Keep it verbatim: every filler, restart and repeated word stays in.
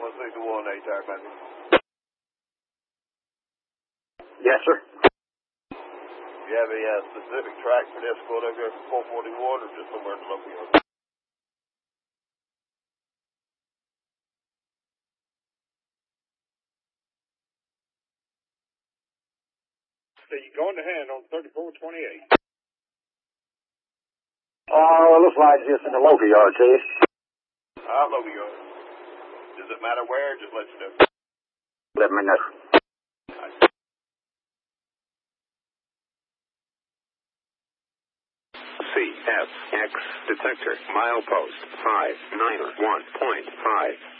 one six one eight, Jack, maybe. Yes, sir. Do you have a uh, specific track for this quote over there for four forty-one or just somewhere in the local yard? So you going to hand on thirty-four twenty-eight? Uh, it looks like just in the local yard, see? Ah, local yard. Does it matter where? Just let you know. Let me know. C F X detector milepost five nine one point five.